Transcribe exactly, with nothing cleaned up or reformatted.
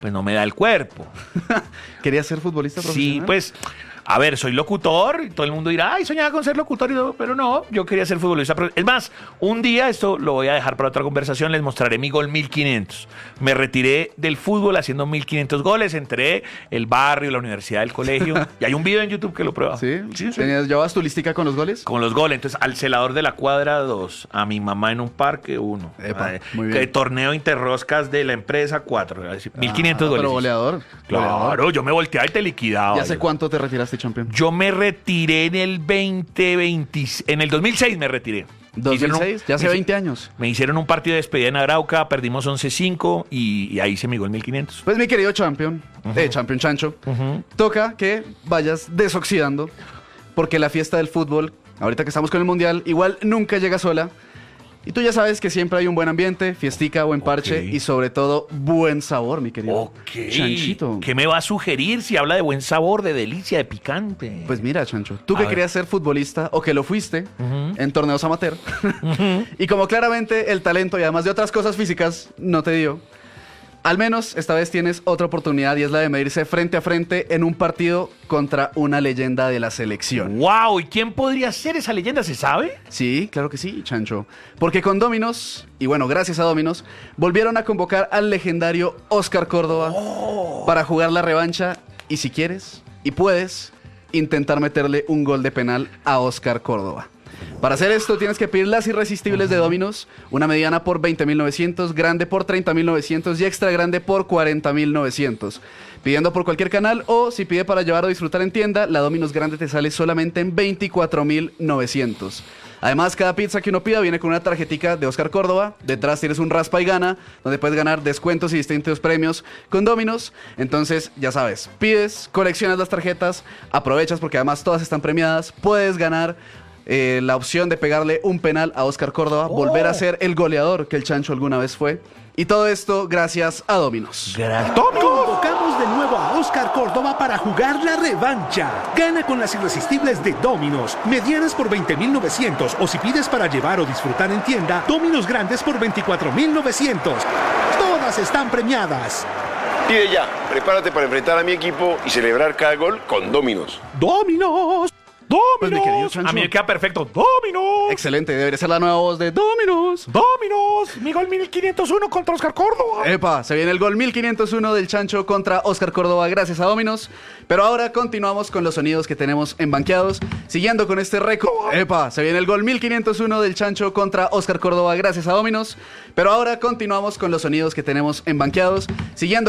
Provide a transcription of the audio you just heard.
pues no me da el cuerpo. ¿Querías ser futbolista profesional? Sí, pues, a ver, soy locutor y todo el mundo dirá, ay, soñaba con ser locutor, y todo, pero no, yo quería ser futbolista. Es más, un día, esto lo voy a dejar para otra conversación, les mostraré mi gol mil quinientos. Me retiré del fútbol haciendo mil quinientos goles, entré el barrio, la universidad, el colegio, y hay un video en YouTube que lo prueba. ¿Sí? Sí, sí. ¿Tenías, ¿Llevabas tu listica con los goles? Con los goles, entonces al celador de la cuadra, dos, a mi mamá en un parque, uno. Epa, Ay, muy bien. que torneo interroscas de la empresa, cuatro. mil quinientos Ah, goles. pero goleador. Claro, goleador. yo me volteaba y te liquidaba. ¿Y hace yo. cuánto te retiraste, campeón? Yo me retiré en el veinte veinte, en el dos mil seis me retiré. ¿dos mil seis? Un, Ya hace me, veinte años. Me hicieron un partido de despedida en Arauca, perdimos once cinco y, y ahí se me llegó el mil quinientos. Pues mi querido champion, Uh-huh. eh, champion Chancho, Uh-huh. toca que vayas desoxidando, porque la fiesta del fútbol, ahorita que estamos con el mundial, igual nunca llega sola. Y tú ya sabes que siempre hay un buen ambiente, fiestica, buen parche Ok. y sobre todo buen sabor, mi querido Ok. Chanchito. ¿Qué me va a sugerir si habla de buen sabor, de delicia, de picante? Pues mira, Chancho, tú A que ver. querías ser futbolista o que lo fuiste Ujú. en torneos amateur Ujú. y como claramente el talento y además de otras cosas físicas no te dio, al menos esta vez tienes otra oportunidad y es la de medirse frente a frente en un partido contra una leyenda de la selección. ¡Wow! ¿Y quién podría ser esa leyenda? ¿Se sabe? Sí, claro que sí, Chancho. Porque con Dominos, y bueno, gracias a Dominos, volvieron a convocar al legendario Oscar Córdoba para jugar la revancha y si quieres y puedes, intentar meterle un gol de penal a Oscar Córdoba. Para hacer esto tienes que pedir las irresistibles de Dominos, una mediana por veinte mil novecientos, grande por treinta mil novecientos y extra grande por cuarenta mil novecientos. Pidiendo por cualquier canal o si pide para llevar o disfrutar en tienda, la Dominos grande te sale solamente en veinticuatro mil novecientos. Además, cada pizza que uno pida viene con una tarjetica de Oscar Córdoba. Detrás tienes un raspa y gana, donde puedes ganar descuentos y distintos premios con Dominos. Entonces, ya sabes, pides, coleccionas las tarjetas, aprovechas porque además todas están premiadas, puedes ganar eh, la opción de pegarle un penal a Oscar Córdoba, Oh. volver a ser el goleador que el Chancho alguna vez fue. Y todo esto gracias a Dominos. Convocamos de nuevo a Oscar Córdoba para jugar la revancha. Gana con las irresistibles de Dominos. Medianas por veinte mil novecientos o si pides para llevar o disfrutar en tienda, Dominos grandes por veinticuatro mil novecientos. Todas están premiadas. Pide ya, prepárate para enfrentar a mi equipo y celebrar cada gol con Dominos. Dominos. Pues, mi querido ¡Dominos! Chancho. A mí me queda perfecto. ¡Dominos! Excelente, debería ser la nueva voz de Dominos. ¡Dominos! Mi gol mil quinientos uno contra Oscar Córdoba. Epa, se viene el gol mil quinientos uno del Chancho contra Oscar Córdoba gracias a Dominos. Pero ahora continuamos con los sonidos que tenemos embanqueados. Siguiendo con este récord. Epa, se viene el gol mil quinientos uno del Chancho contra Oscar Córdoba gracias a Dominos. Pero ahora continuamos con los sonidos que tenemos embanqueados. Siguiendo